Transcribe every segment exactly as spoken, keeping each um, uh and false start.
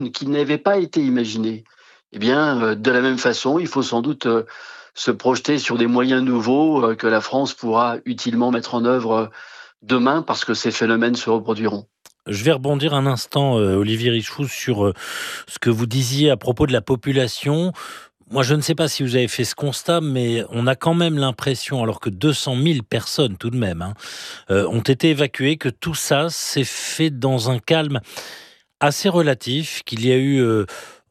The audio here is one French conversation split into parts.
qui n'avaient pas été imaginées. Eh bien, euh, de la même façon, il faut sans doute euh, se projeter sur des moyens nouveaux euh, que la France pourra utilement mettre en œuvre euh, demain parce que ces phénomènes se reproduiront. Je vais rebondir un instant, euh, Olivier Richoux, sur euh, ce que vous disiez à propos de la population. Moi, je ne sais pas si vous avez fait ce constat, mais on a quand même l'impression, alors que deux cent mille personnes tout de même hein, euh, ont été évacuées, que tout ça s'est fait dans un calme assez relatif, qu'il y a eu, euh,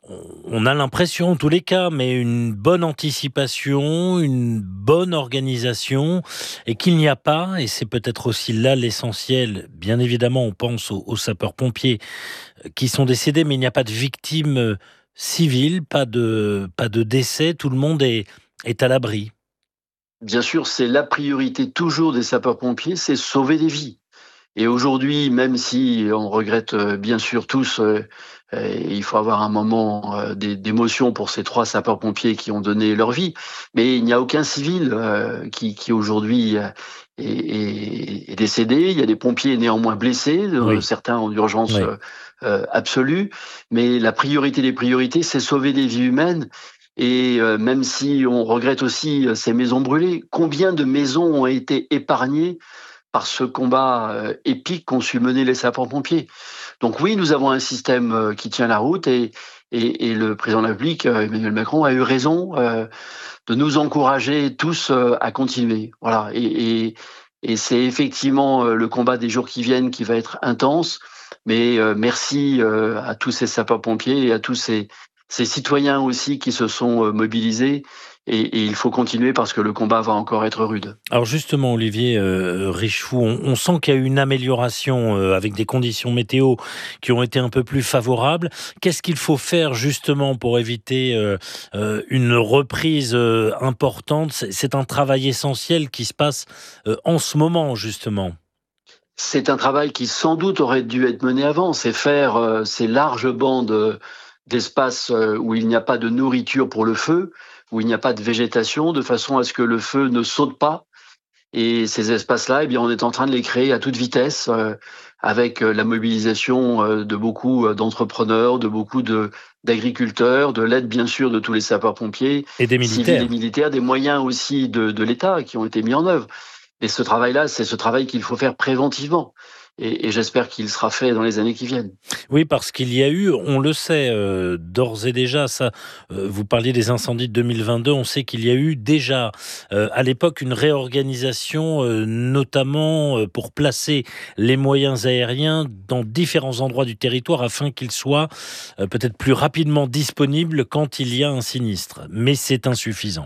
on a l'impression en tous les cas, mais une bonne anticipation, une bonne organisation, et qu'il n'y a pas, et c'est peut-être aussi là l'essentiel, bien évidemment on pense aux, aux sapeurs-pompiers euh, qui sont décédés, mais il n'y a pas de victimes euh, civiles, pas de, pas de décès, tout le monde est, est à l'abri. Bien sûr, c'est la priorité toujours des sapeurs-pompiers, c'est sauver des vies. Et aujourd'hui, même si on regrette euh, bien sûr tous, euh, euh, il faut avoir un moment euh, d'é- d'émotion pour ces trois sapeurs-pompiers qui ont donné leur vie, mais il n'y a aucun civil euh, qui, qui aujourd'hui euh, est, est- est décédé. Il y a des pompiers néanmoins blessés, euh, Oui, certains en urgence oui. euh, euh, absolue, mais la priorité des priorités, c'est sauver des vies humaines. Et euh, même si on regrette aussi euh, ces maisons brûlées, combien de maisons ont été épargnées par ce combat euh, épique qu'ont su mener les sapeurs-pompiers. Donc oui, nous avons un système euh, qui tient la route et, et, et le président de la République, euh, Emmanuel Macron, a eu raison euh, de nous encourager tous euh, à continuer. Voilà. Et, et, et c'est effectivement euh, le combat des jours qui viennent qui va être intense. Mais euh, merci euh, à tous ces sapeurs-pompiers et à tous ces, ces citoyens aussi qui se sont euh, mobilisés. Et, et il faut continuer parce que le combat va encore être rude. Alors justement, Olivier euh, Richoux, on, on sent qu'il y a eu une amélioration euh, avec des conditions météo qui ont été un peu plus favorables. Qu'est-ce qu'il faut faire justement pour éviter euh, euh, une reprise euh, importante? C'est c'est un travail essentiel qui se passe euh, en ce moment, justement. C'est un travail qui sans doute aurait dû être mené avant, c'est faire euh, ces larges bandes euh, d'espace euh, où il n'y a pas de nourriture pour le feu, où il n'y a pas de végétation, de façon à ce que le feu ne saute pas. Et ces espaces-là, eh bien, on est en train de les créer à toute vitesse, euh, avec euh, la mobilisation euh, de beaucoup euh, d'entrepreneurs, de beaucoup de d'agriculteurs, de l'aide bien sûr de tous les sapeurs-pompiers, Et des civils et militaires. militaires, des moyens aussi de, de l'État qui ont été mis en œuvre. Et ce travail-là, c'est ce travail qu'il faut faire préventivement. Et, et j'espère qu'il sera fait dans les années qui viennent. Oui, parce qu'il y a eu, on le sait euh, d'ores et déjà, ça. Euh, vous parliez des incendies de deux mille vingt-deux, on sait qu'il y a eu déjà euh, à l'époque une réorganisation, euh, notamment euh, pour placer les moyens aériens dans différents endroits du territoire afin qu'ils soient euh, peut-être plus rapidement disponibles quand il y a un sinistre. Mais c'est insuffisant.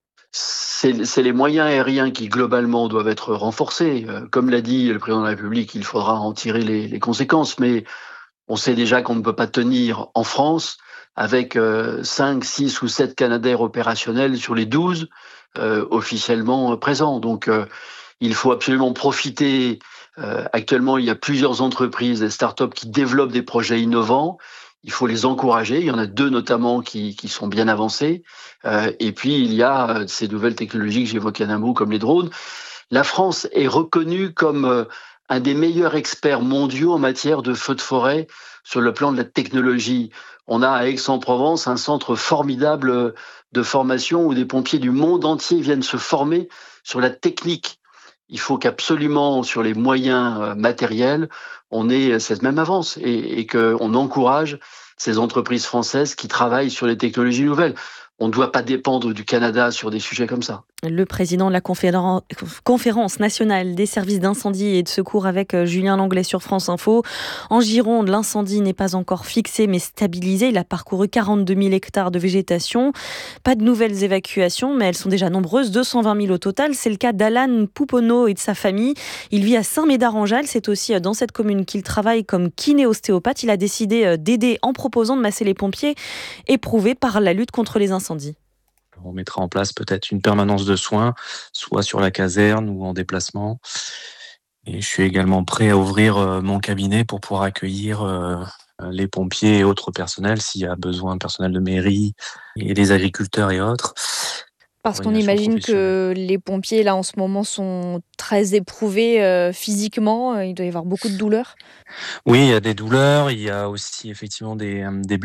C'est c'est les moyens aériens qui, globalement, doivent être renforcés. Euh, Comme l'a dit le président de la République, il faudra en tirer les, les conséquences. Mais on sait déjà qu'on ne peut pas tenir en France avec euh, cinq, six ou sept Canadair opérationnels sur les douze euh, officiellement présents. Donc, euh, il faut absolument profiter. Euh, actuellement, il y a plusieurs entreprises, des startups qui développent des projets innovants. Il faut les encourager. Il y en a deux notamment qui, qui sont bien avancés. Euh, et puis, il y a euh, ces nouvelles technologies que j'évoquais d'un mot, comme les drones. La France est reconnue comme euh, un des meilleurs experts mondiaux en matière de feux de forêt sur le plan de la technologie. On a à Aix-en-Provence un centre formidable euh, de formation où des pompiers du monde entier viennent se former sur la technique. Il faut qu'absolument, sur les moyens euh, matériels, on ait cette même avance et, et qu'on encourage ces entreprises françaises qui travaillent sur les technologies nouvelles. On ne doit pas dépendre du Canada sur des sujets comme ça. Le président de la conféren- conférence nationale des services d'incendie et de secours avec euh, Julien Langlais sur France Info. En Gironde, l'incendie n'est pas encore fixé mais stabilisé. Il a parcouru quarante-deux mille hectares de végétation. Pas de nouvelles évacuations, mais elles sont déjà nombreuses, deux cent vingt mille au total. C'est le cas d'Alan Pouponneau et de sa famille. Il vit à Saint-Médard-en-Jalles. C'est aussi euh, dans cette commune qu'il travaille comme kiné-ostéopathe. Il a décidé euh, d'aider en proposant de masser les pompiers éprouvés par la lutte contre les incendies. On mettra en place peut-être une permanence de soins, soit sur la caserne ou en déplacement. Et je suis également prêt à ouvrir euh, mon cabinet pour pouvoir accueillir euh, les pompiers et autres personnels s'il y a besoin, personnel de mairie et les agriculteurs et autres. Parce qu'on coordination imagine professionnelle. que les pompiers, là, en ce moment, sont très éprouvés euh, physiquement. Il doit y avoir beaucoup de douleurs. Oui, il y a des douleurs, il y a aussi effectivement des, euh, des